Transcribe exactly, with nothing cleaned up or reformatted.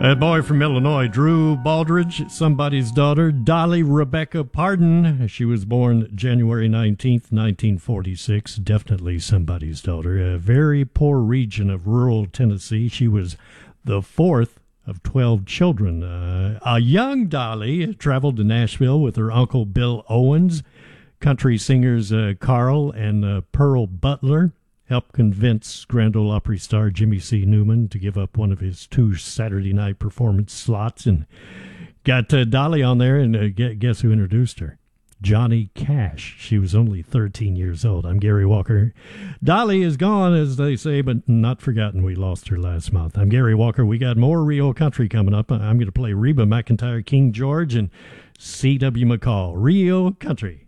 That boy from Illinois, Drew Baldridge, somebody's daughter, Dolly Rebecca Pardon. She was born January nineteenth, nineteen forty-six. Definitely somebody's daughter. A very poor region of rural Tennessee. She was the fourth of twelve children. Uh, a young Dolly traveled to Nashville with her uncle Bill Owens. Country singers uh, Carl and uh, Pearl Butler helped convince Grand Ole Opry star Jimmy C. Newman to give up one of his two Saturday night performance slots, and got uh, Dolly on there, and uh, guess who introduced her? Johnny Cash. She was only thirteen years old. I'm Gary Walker. Dolly is gone, as they say, but not forgotten. We lost her last month. I'm Gary Walker. We got more Rio Country coming up. I'm going to play Reba McEntire, King George, and C W. McCall. Rio Country.